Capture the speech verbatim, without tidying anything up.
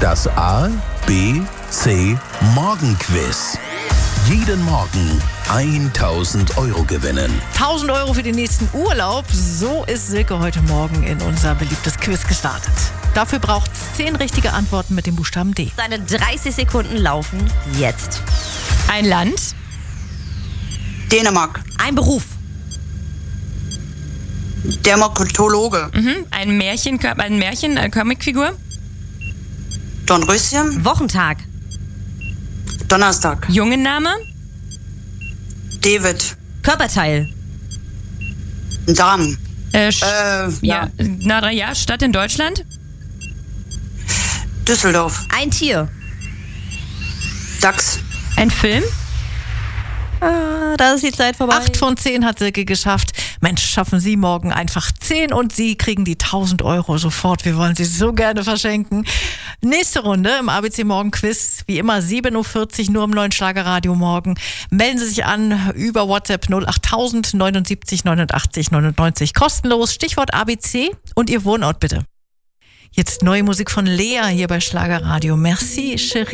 Das A, B, C Morgenquiz. Jeden Morgen tausend Euro gewinnen. tausend Euro für den nächsten Urlaub. So ist Silke heute Morgen in unser beliebtes Quiz gestartet. Dafür braucht es zehn richtige Antworten mit dem Buchstaben D. Seine dreißig Sekunden laufen jetzt. Ein Land. Dänemark. Ein Beruf. Dermatologe. Mhm. Ein Märchen, ein Märchen, eine Comicfigur. Dornröschen. Wochentag. Donnerstag. Jungenname. David. Körperteil. Darm. Äh, Sch- Äh, ja, na drei, ja, Stadt in Deutschland. Düsseldorf. Ein Tier. Dachs. Ein Film. Ah, da ist die Zeit vorbei. Acht von zehn hat Silke geschafft. Mensch, schaffen Sie morgen einfach zehn und Sie kriegen die tausend Euro sofort. Wir wollen sie so gerne verschenken. Nächste Runde im A B C Morgen Quiz. Wie immer sieben Uhr vierzig nur im neuen Schlagerradio morgen. Melden Sie sich an über WhatsApp null acht tausend neunundsiebzig neunundachtzig neunundneunzig. Kostenlos. Stichwort A B C und Ihr Wohnort bitte. Jetzt neue Musik von Lea hier bei Schlagerradio. Merci, Chérie.